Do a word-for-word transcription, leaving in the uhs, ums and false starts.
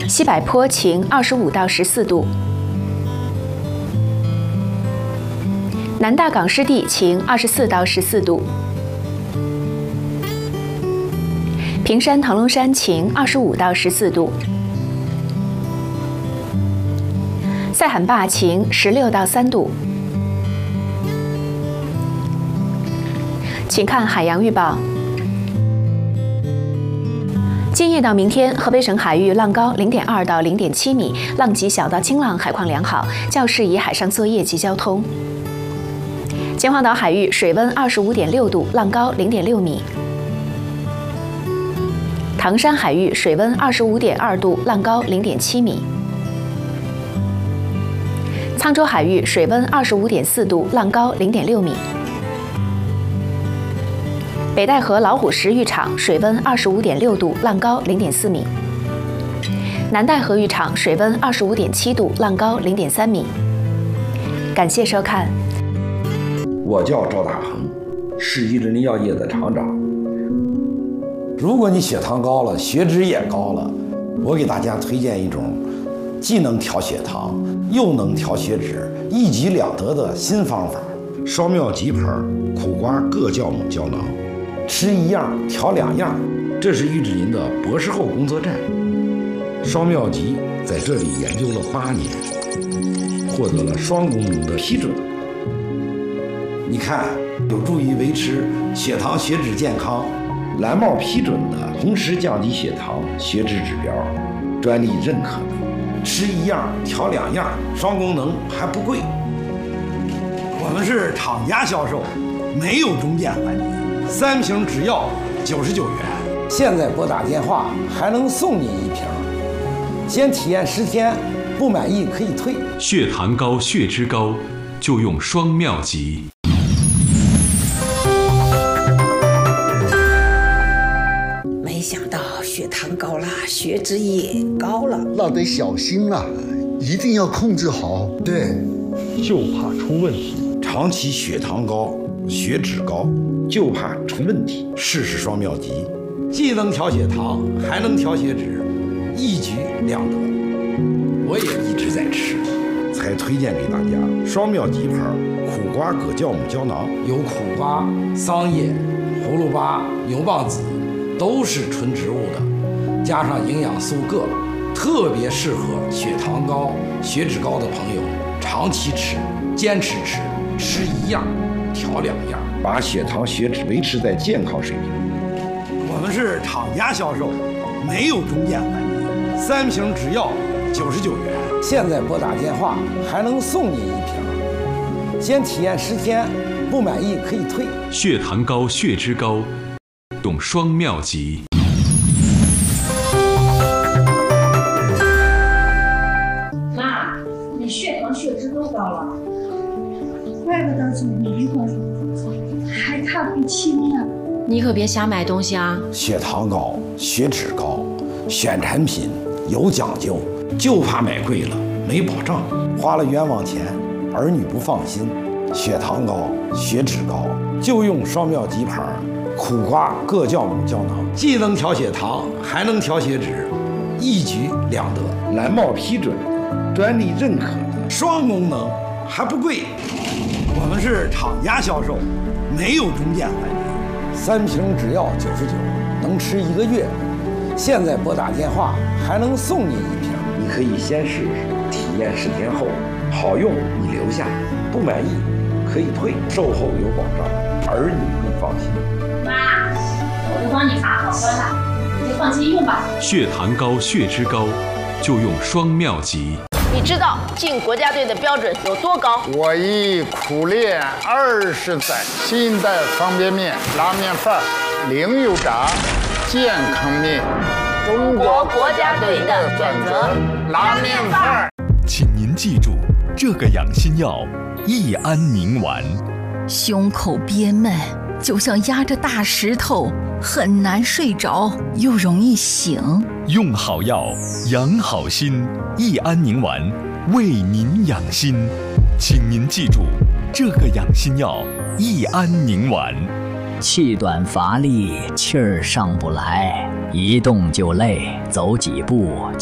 西柏坡晴二十五到十四度，南大港湿地晴二十四到十四度，平山腾龙山晴二十五到十四度，塞罕坝晴十六到三度。请看海洋预报。今夜到明天，河北省海域浪高零点二到零点七米，浪级小到清浪，海况良好，较适宜海上作业及交通。秦皇岛海域水温二十五点六度，浪高零点六米。唐山海域水温二十五点二度，浪高零点七米。沧州海域水温二十五点四度，浪高零点六米。北戴河老虎石浴场水温二十五点六度，浪高零点四米。南戴河浴场水温二十五点七度，浪高零点三米。感谢收看。 我叫赵大恒，是伊人药业的厂长。 如果你血糖高了，血脂也高了，我给大家推荐一种既能调血糖又能调血脂，一举两得的新方法—— 双妙吉牌苦瓜各酵母胶囊。 吃一样调两样， 这是玉志林的博士后工作站。双妙吉在这里研究了八年，获得了双功能的批准。 你看，有助于维持血糖血脂健康。 蓝帽批准的同时降低血糖血脂指标，专利认可的。 吃一样调两样，双功能还不贵。我们是厂家销售，没有中间环节。三瓶只要九十九元，现在拨打电话还能送您一瓶。先体验十天，不满意可以退。 血糖高、血脂高，就用双妙吉。 没想到血糖高了，血脂也高了， 那得小心了，一定要控制好。 对， 就怕出问题。 长期血糖高、血脂高，就怕出问题。 试试双妙吉，既能调血糖，还能调血脂，一举两得。我也一直在吃， 才推荐给大家双妙吉牌苦瓜葛酵母胶囊。 有苦瓜、桑叶、葫芦巴、牛蒡子，都是纯植物的，加上营养素铬，特别适合血糖高、血脂高的朋友长期吃，坚持吃，吃一样调两样， 把血糖血脂维持在健康水平。 我们是厂家销售，没有中间环节，三瓶只要九十九元。现在拨打电话还能送您一瓶，先体验十天，不满意可以退。 血糖高、血脂高，用双妙吉。 妈，你血糖血脂都高了。 怪不得总迷糊，还看不清呢。 你可别瞎买东西啊！ 血糖高、血脂高，选产品有讲究，就怕买贵了没保障，花了冤枉钱，儿女不放心。血糖高、血脂高，就用双妙吉牌苦瓜各酵母胶囊，既能调血糖，还能调血脂，一举两得。 蓝帽批准，专利认可的， 双功能还不贵。我们是厂家销售，没有中间环节，三瓶只要九十九，能吃一个月。现在拨打电话还能送你一瓶， 你可以先试试，体验十天后好用你留下，不满意可以退，售后有保障，儿女更放心。 妈，我都帮你把好关了，你就放心用吧。 血糖高、血脂高，就用双妙吉。 你知道进国家队的标准有多高？ 我已苦练二十载，新代方便面、拉面饭、零油炸、健康面， 中国国家队的选择，拉面饭。 请您记住，这个养心药益安宁丸。 胸口憋闷，就像压着大石头，很难睡着，又容易醒。 用好药，养好心。益安宁丸为您养心，请您记住，这个养心药益安宁丸。 气短乏力，气儿上不来，一动就累，走几步